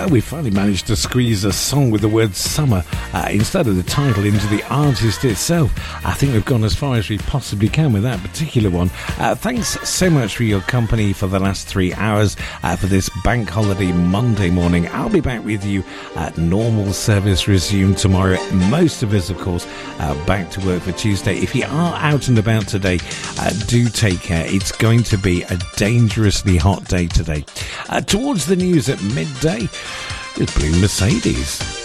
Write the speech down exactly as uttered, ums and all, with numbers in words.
Well, we finally managed to squeeze a song with the word summer uh, instead of the title into the artist itself. I think we've gone as far as we possibly can with that particular one. Uh, thanks so much for your company for the last three hours uh, for this bank holiday Monday morning. I'll be back with you at normal service resume tomorrow. Most of us, of course, uh, back to work for Tuesday. If you are out and about today, uh, do take care. It's going to be a dangerously hot day today. Uh, towards the news at midday, it's Blue Mercedes.